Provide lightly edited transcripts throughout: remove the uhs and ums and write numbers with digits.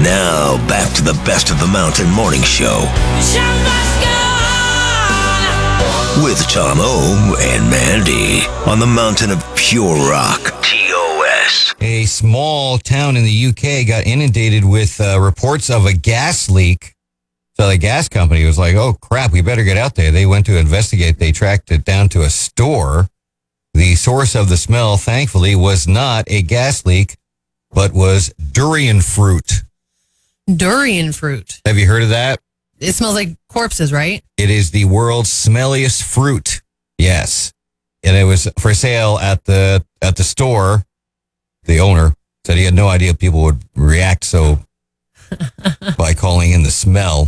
Now, back to the Best of the Mountain Morning Show. With Tom O and Mandy on the mountain of pure rock. TOS. A small town in the UK got inundated with reports of a gas leak. So the gas company was like, oh, crap, we better get out there. They went to investigate. They tracked it down to a store. The source of the smell, thankfully, was not a gas leak, but was durian fruit. Durian fruit. Have you heard of that? It smells like corpses, right? It is the world's smelliest fruit. Yes. And it was for sale at the store. The owner said he had no idea people would react so by calling in the smell.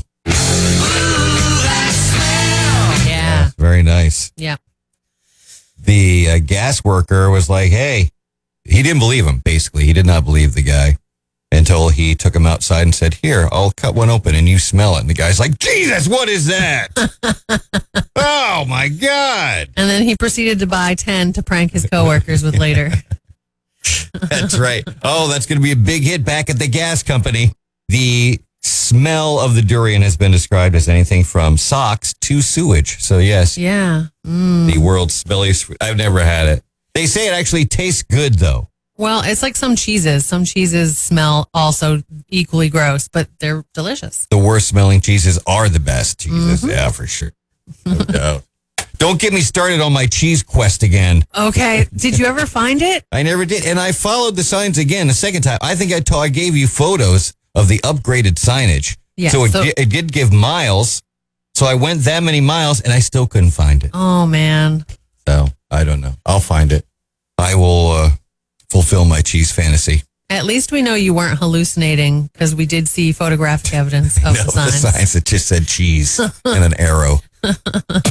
Yeah. Very nice. Yeah. The gas worker was like, hey, he didn't believe him, basically. He did not believe the guy until he took him outside and said, here, I'll cut one open and you smell it. And the guy's like, Jesus, what is that? Oh, my God. And then he proceeded to buy 10 to prank his coworkers with later. That's right. Oh, that's going to be a big hit back at the gas company. The smell of the durian has been described as anything from socks to sewage. So, yes. Yeah. The world's smelliest fruit. I've never had it. They say it actually tastes good, though. Well, it's like some cheeses. Some cheeses smell also equally gross, but they're delicious. The worst smelling cheeses are the best cheeses. Mm-hmm. Yeah, for sure. No doubt. Don't get me started on my cheese quest again. Okay. Did you ever find it? I never did. And I followed the signs again a second time. I think I gave you photos of the upgraded signage. Yeah, so it did give miles. So I went that many miles and I still couldn't find it. Oh, man. So I don't know. I'll find it. I will fulfill my cheese fantasy. At least we know you weren't hallucinating because we did see photographic evidence of the signs. The signs that just said cheese and an arrow.